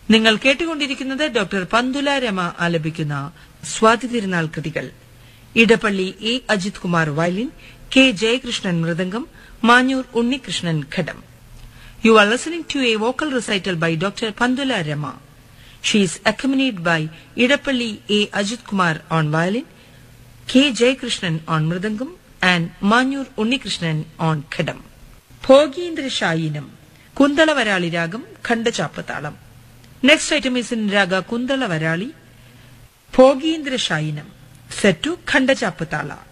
നിങ്ങൾ കേട്ടുകൊണ്ടിരിക്കുന്നത് ഡോക്ടർ പന്തുല രമ ആലപിക്കുന്ന സ്വാതി തിരുനാൾ കൃതികൾ. Edappally A Ajith Kumar violin, K Jayakrishnan mridangam, Manjoor Unnikrishnan ghatam. You are listening to a vocal recital by Dr. Pandula Rama. She is accompanied by Idappalli A. Ajit Kumar on violin, K. Jayakrishnan on mridangam, and Manyur Unnikrishnan on khadam. Bhogindra Shayinam, Kundala Varali Ragam, Khanda Chapatalam. Next item is in Raga Kundala Varali, Bhogindra Shayinam, set to Khanda Chapatala.